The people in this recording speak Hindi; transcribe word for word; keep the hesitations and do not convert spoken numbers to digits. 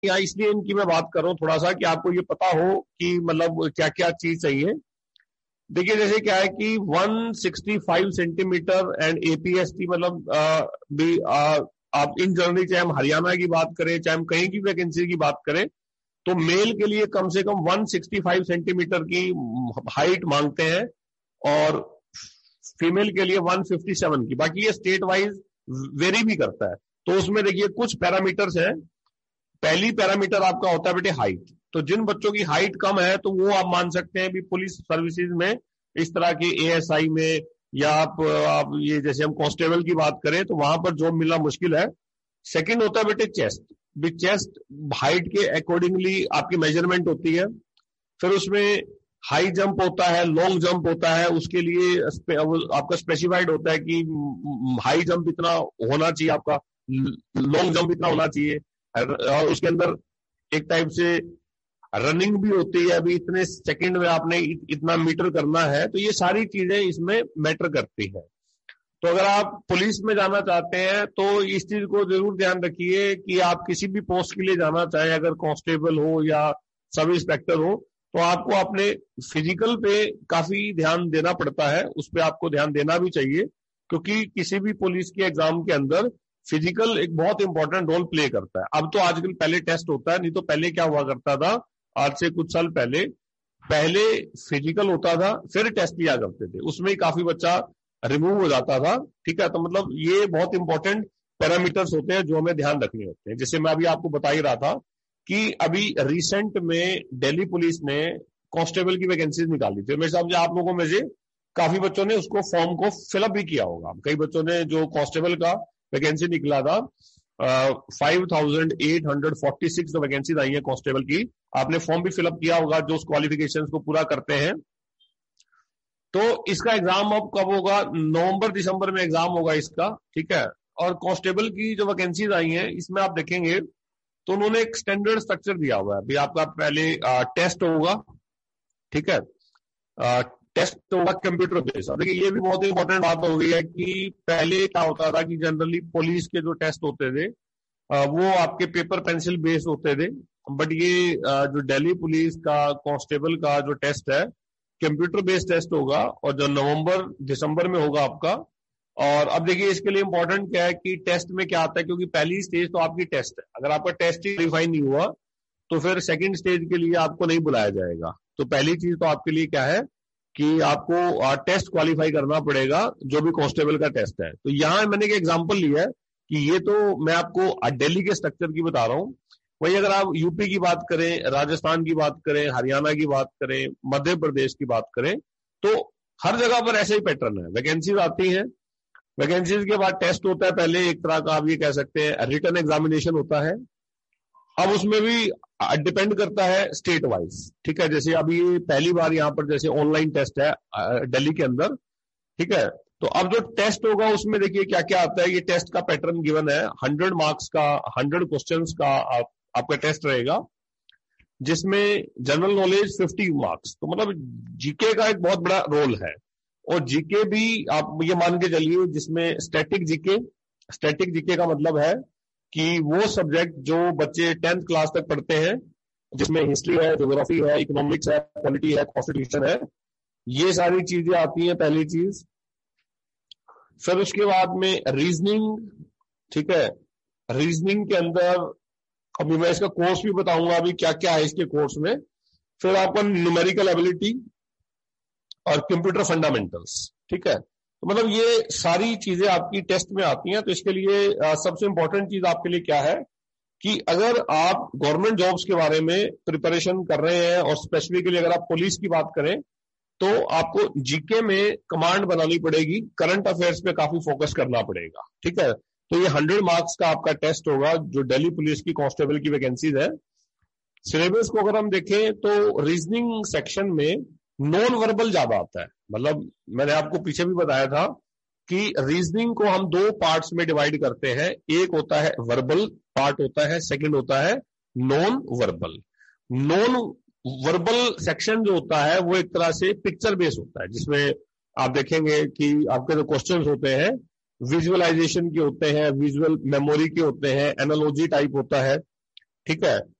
यहाँ इसलिए इनकी मैं बात कर रहा हूँ थोड़ा सा कि आपको ये पता हो कि मतलब क्या क्या चीज चाहिए। देखिए जैसे क्या है कि एक सौ पैंसठ सेंटीमीटर एंड एपीएसटी मतलब आ, भी आ, आप इन जनरली चाहे हम हरियाणा की बात करें चाहे हम कहीं की वैकेंसी की बात करें तो मेल के लिए कम से कम एक सौ पैंसठ सेंटीमीटर की हाइट मांगते हैं और फीमेल के लिए एक सौ सत्तावन की। बाकी ये स्टेट वाइज वेरी भी करता है। तो उसमें देखिए कुछ पैरामीटर्स हैं। पहली पैरामीटर आपका होता है बेटे हाइट। तो जिन बच्चों की हाइट कम है तो वो आप मान सकते हैं भी पुलिस सर्विसेज में इस तरह के एएसआई में या आप, आप ये जैसे हम कांस्टेबल की बात करें तो वहां पर जॉब मिलना मुश्किल है। सेकंड होता है बेटे चेस्ट। भी चेस्ट हाइट के अकॉर्डिंगली आपकी मेजरमेंट होती है। फिर उसमें हाई जंप होता है, लॉन्ग जंप होता है, उसके लिए आपका स्पेसिफाइड होता है कि हाई जंप इतना होना चाहिए, आपका लॉन्ग जंप इतना होना चाहिए। और उसके अंदर एक टाइप से रनिंग भी होती है, अभी इतने सेकंड में आपने इतना मीटर करना है। तो ये सारी चीजें इसमें मैटर करती है। तो अगर आप पुलिस में जाना चाहते हैं तो इस चीज को जरूर ध्यान रखिए कि आप किसी भी पोस्ट के लिए जाना चाहें, अगर कांस्टेबल हो या सब इंस्पेक्टर हो, तो आपको अपने फिजिकल पे काफी ध्यान देना पड़ता है। उस पर आपको ध्यान देना भी चाहिए क्योंकि किसी भी पुलिस के एग्जाम के अंदर फिजिकल एक बहुत इंपॉर्टेंट रोल प्ले करता है। अब तो आजकल पहले टेस्ट होता है, नहीं तो पहले क्या हुआ करता था, आज से कुछ साल पहले पहले फिजिकल होता था फिर टेस्ट लिया करते थे, उसमें ही काफी बच्चा रिमूव हो जाता था। ठीक है, तो मतलब ये बहुत इंपॉर्टेंट पैरामीटर्स होते हैं जो हमें ध्यान रखने होते हैं। जैसे मैं अभी आपको बता ही रहा था कि अभी रिसेंट में दिल्ली पुलिस ने कांस्टेबल की वैकेंसीज निकाली थी। मेरे समझे आप लोगों में से काफी बच्चों ने उसको फॉर्म को फिलअप भी किया होगा। कई बच्चों ने जो कांस्टेबल का वैकेंसी निकला था, five thousand eight hundred forty six vacancies आई है कांस्टेबल की, आपने फॉर्म भी फिलअप किया होगा जो उस क्वालिफिकेशंस को पूरा करते हैं। तो इसका एग्जाम अब कब होगा, नवंबर दिसंबर में एग्जाम होगा इसका। ठीक है, और कांस्टेबल की जो वैकेंसीज आई हैं इसमें आप देखेंगे तो उन्होंने एक स्टैंडर्ड स्ट्रक्चर दिया हुआ है। अभी आपका पहले आ, टेस्ट होगा, ठीक है, आ, टेस्ट होगा कंप्यूटर बेस्ड। अब देखिए ये भी बहुत इंपॉर्टेंट बात हो गई है कि पहले क्या होता था कि जनरली पुलिस के जो टेस्ट होते थे आ, वो आपके पेपर पेंसिल बेस्ड होते थे। बट ये आ, जो दिल्ली पुलिस का कांस्टेबल का जो टेस्ट है कंप्यूटर बेस्ड टेस्ट होगा और जो नवंबर दिसंबर में होगा आपका। और अब देखिए इसके लिए इंपॉर्टेंट क्या है कि टेस्ट में क्या आता है, क्योंकि पहली स्टेज तो आपकी टेस्ट है, अगर आपका टेस्ट ही क्वालिफाई नहीं हुआ तो फिर सेकंड स्टेज के लिए आपको नहीं बुलाया जाएगा। तो पहली चीज तो आपके लिए क्या है कि आपको टेस्ट क्वालिफाई करना पड़ेगा जो भी कांस्टेबल का टेस्ट है। तो यहां मैंने एक एग्जांपल लिया है कि ये तो मैं आपको दिल्ली के स्ट्रक्चर की बता रहा हूं। वही अगर आप यूपी की बात करें, राजस्थान की बात करें, हरियाणा की बात करें, मध्य प्रदेश की बात करें, तो हर जगह पर ऐसे ही पैटर्न है। वैकेंसीज आती हैं, वैकेंसीज के बाद टेस्ट होता है, पहले एक तरह का आप ये कह सकते हैं रिटन एग्जामिनेशन होता है। अब उसमें भी डिपेंड करता है स्टेट वाइज। ठीक है, जैसे अभी पहली बार यहाँ पर जैसे ऑनलाइन टेस्ट है दिल्ली के अंदर। ठीक है, तो अब जो टेस्ट होगा उसमें देखिए क्या क्या आता है। ये टेस्ट का पैटर्न गिवन है, हंड्रेड मार्क्स का, हंड्रेड क्वेश्चन का आप, आपका टेस्ट रहेगा, जिसमें जनरल नॉलेज फिफ्टी मार्क्स। तो मतलब जीके का एक बहुत बड़ा रोल है। और जीके भी आप ये मान के चलिए जिसमें स्टैटिक जीके, स्टैटिक जीके का मतलब है कि वो सब्जेक्ट जो बच्चे टेंथ क्लास तक पढ़ते हैं, जिसमें हिस्ट्री है, ज्योग्राफी है, इकोनॉमिक्स है, पॉलिटी है, कॉन्स्टिट्यूशन है, ये सारी चीजें आती हैं पहली चीज। फिर उसके बाद में रीजनिंग। ठीक है, रीजनिंग के अंदर अभी मैं इसका कोर्स भी बताऊंगा अभी क्या क्या है इसके कोर्स में। फिर आपका न्यूमेरिकल एबिलिटी और कंप्यूटर फंडामेंटल्स। ठीक है, तो मतलब ये सारी चीजें आपकी टेस्ट में आती हैं। तो इसके लिए आ, सबसे इंपॉर्टेंट चीज आपके लिए क्या है कि अगर आप गवर्नमेंट जॉब्स के बारे में प्रिपरेशन कर रहे हैं और स्पेसिफिकली अगर आप पुलिस की बात करें तो आपको जीके में कमांड बनानी पड़ेगी, करंट अफेयर्स पे काफी फोकस करना पड़ेगा। ठीक है, तो ये हंड्रेड मार्क्स का आपका टेस्ट होगा जो दिल्ली पुलिस की कांस्टेबल की वैकेंसीज है। सिलेबस को अगर हम देखें तो रीजनिंग सेक्शन में नॉन वर्बल ज्यादा आता है। मतलब मैंने आपको पीछे भी बताया था कि रीजनिंग को हम दो पार्ट्स में डिवाइड करते हैं, एक होता है वर्बल पार्ट होता है, सेकंड होता है non verbal. Non verbal section जो होता है वो एक तरह से पिक्चर बेस होता है, जिसमें आप देखेंगे कि आपके जो क्वेश्चंस होते हैं विजुअलाइजेशन के होते हैं, विजुअल मेमोरी के होते हैं, एनालॉजी टाइप होता है। ठीक है।